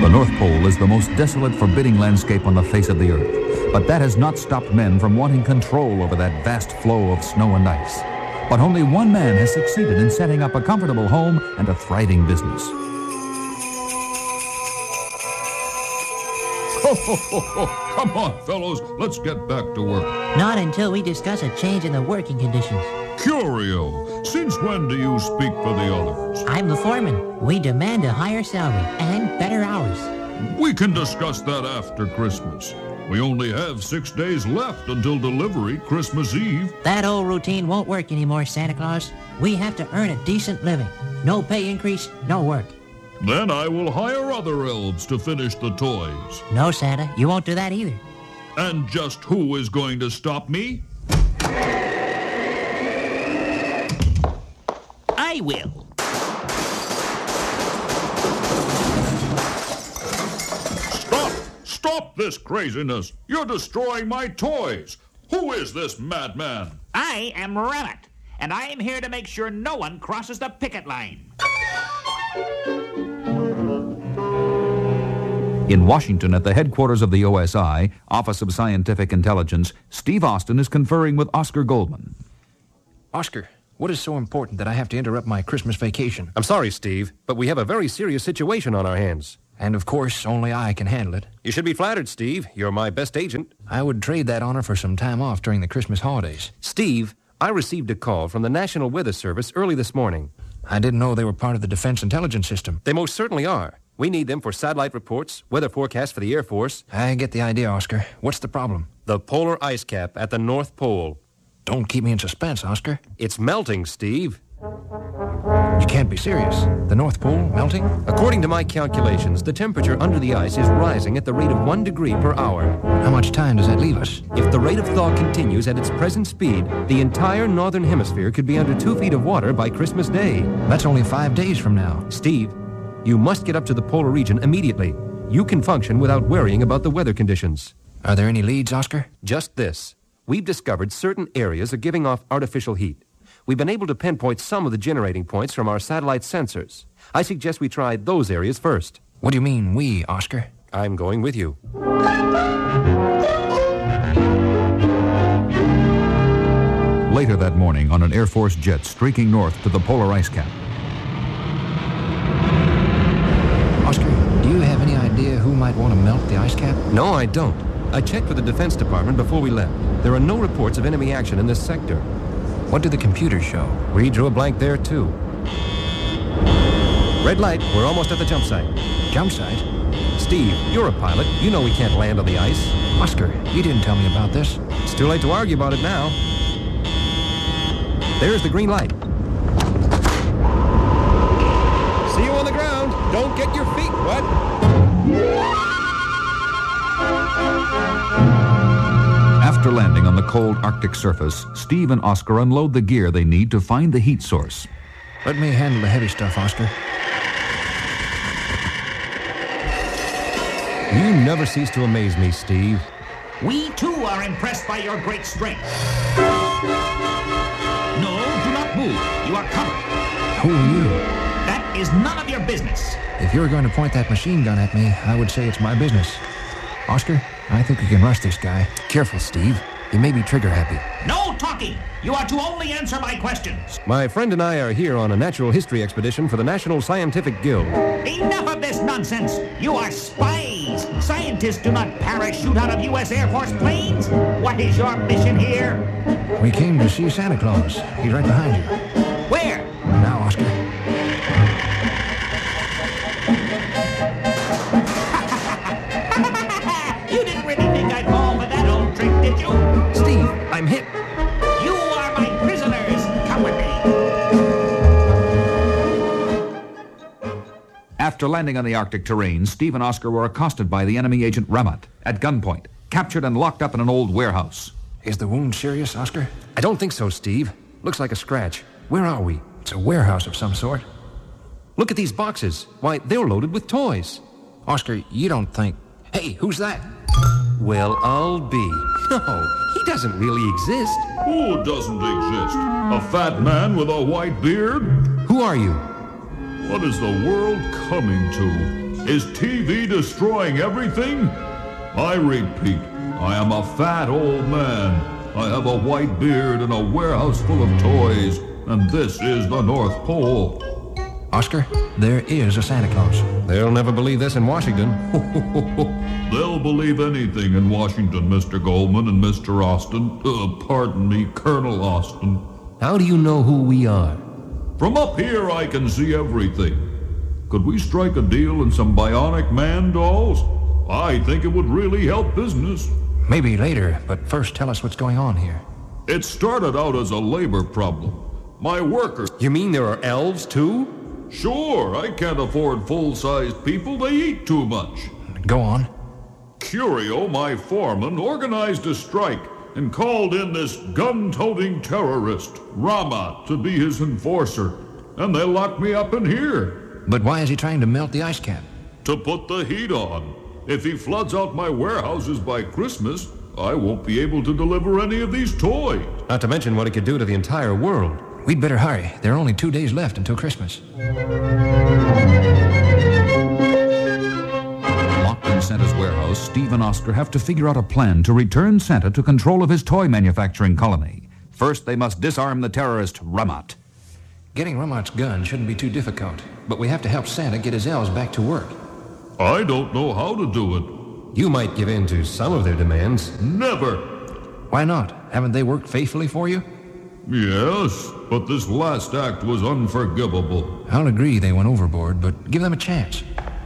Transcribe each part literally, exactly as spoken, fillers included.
The North Pole is the most desolate, forbidding landscape on the face of the earth. But that has not stopped men from wanting control over that vast flow of snow and ice. But only one man has succeeded in setting up a comfortable home and a thriving business. Ho, ho, ho, ho. Come on, fellows, let's get back to work. Not until we discuss a change in the working conditions. Curio, since when do you speak for the others? I'm the foreman. We demand a higher salary and better hours. We can discuss that after Christmas. We only have six days left until delivery, Christmas Eve. That old routine won't work anymore, Santa Claus. We have to earn a decent living. No pay increase, no work. Then I will hire other elves to finish the toys. No, Santa, you won't do that either. And just who is going to stop me? I will. Stop! Stop this craziness! You're destroying my toys! Who is this madman? I am Rabbit, and I am here to make sure no one crosses the picket line. In Washington, at the headquarters of the O S I, Office of Scientific Intelligence, Steve Austin is conferring with Oscar Goldman. Oscar, what is so important that I have to interrupt my Christmas vacation? I'm sorry, Steve, but we have a very serious situation on our hands. And of course, only I can handle it. You should be flattered, Steve. You're my best agent. I would trade that honor for some time off during the Christmas holidays. Steve, I received a call from the National Weather Service early this morning. I didn't know they were part of the Defense Intelligence System. They most certainly are. We need them for satellite reports, weather forecasts for the Air Force. I get the idea, Oscar. What's the problem? The polar ice cap at the North Pole. Don't keep me in suspense, Oscar. It's melting, Steve. You can't be serious. The North Pole melting? According to my calculations, the temperature under the ice is rising at the rate of one degree per hour. How much time does that leave us? If the rate of thaw continues at its present speed, the entire northern hemisphere could be under two feet of water by Christmas Day. That's only five days from now. Steve, you must get up to the polar region immediately. You can function without worrying about the weather conditions. Are there any leads, Oscar? Just this. We've discovered certain areas are giving off artificial heat. We've been able to pinpoint some of the generating points from our satellite sensors. I suggest we try those areas first. What do you mean, we, Oscar? I'm going with you. Later that morning, on an Air Force jet streaking north to the polar ice cap. Oscar, do you have any idea who might want to melt the ice cap? No, I don't. I checked with the Defense Department before we left. There are no reports of enemy action in this sector. What do the computers show? We drew a blank there, too. Red light. We're almost at the jump site. Jump site? Steve, you're a pilot. You know we can't land on the ice. Oscar, you didn't tell me about this. It's too late to argue about it now. There's the green light. See you on the ground. Don't get your feet wet. After landing on the cold Arctic surface, Steve and Oscar unload the gear they need to find the heat source. Let me handle the heavy stuff, Oscar. You never cease to amaze me, Steve. We, too, are impressed by your great strength. No, do not move. You are covered. Who are you? That is none of your business. If you're going to point that machine gun at me, I would say it's my business. Oscar, I think we can rush this guy. Careful, Steve. He may be trigger-happy. No talking! You are to only answer my questions. My friend and I are here on a natural history expedition for the National Scientific Guild. Enough of this nonsense! You are spies! Scientists do not parachute out of U S Air Force planes! What is your mission here? We came to see Santa Claus. He's right behind you. Where? Now, Oscar. You didn't really think I'd fall for that old trick, did you? Steve, I'm hit. You are my prisoners. Come with me. After landing on the Arctic terrain, Steve and Oscar were accosted by the enemy agent Ramat at gunpoint, captured and locked up in an old warehouse. Is the wound serious, Oscar? I don't think so, Steve. Looks like a scratch. Where are we? It's a warehouse of some sort. Look at these boxes. Why, they're loaded with toys. Oscar, you don't think... Hey, who's that? Well, I'll be. No, he doesn't really exist. Who doesn't exist? A fat man with a white beard? Who are you? What is the world coming to? Is T V destroying everything? I repeat, I am a fat old man. I have a white beard and a warehouse full of toys, and this is the North Pole. Oscar, there is a Santa Claus. They'll never believe this in Washington. They'll believe anything in Washington, Mister Goldman and Mister Austin. Uh, pardon me, Colonel Austin. How do you know who we are? From up here, I can see everything. Could we strike a deal in some bionic man dolls? I think it would really help business. Maybe later, but first tell us what's going on here. It started out as a labor problem. My workers... You mean there are elves, too? Sure, I can't afford full-sized people. They eat too much. Go on. Curio, my foreman, organized a strike and called in this gun-toting terrorist, Rama, to be his enforcer. And they locked me up in here. But why is he trying to melt the ice cap? To put the heat on. If he floods out my warehouses by Christmas, I won't be able to deliver any of these toys. Not to mention what it could do to the entire world. We'd better hurry. There are only two days left until Christmas. Locked in Santa's warehouse, Steve and Oscar have to figure out a plan to return Santa to control of his toy manufacturing colony. First, they must disarm the terrorist, Ramat. Getting Ramat's gun shouldn't be too difficult, but we have to help Santa get his elves back to work. I don't know how to do it. You might give in to some of their demands. Never. Why not? Haven't they worked faithfully for you? Yes, but this last act was unforgivable. I'll agree they went overboard, but give them a chance.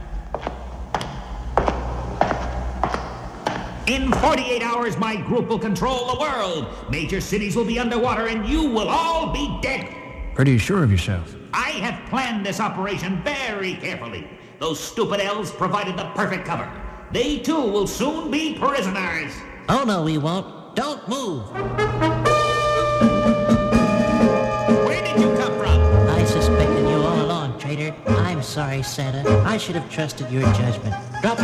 In forty-eight hours, my group will control the world. Major cities will be underwater, and you will all be dead. Pretty sure of yourself. I have planned this operation very carefully. Those stupid elves provided the perfect cover. They, too, will soon be prisoners. Oh, no, we won't. Don't move. Where did you come from? I suspected you all along, traitor. I'm sorry, Santa. I should have trusted your judgment. Drop your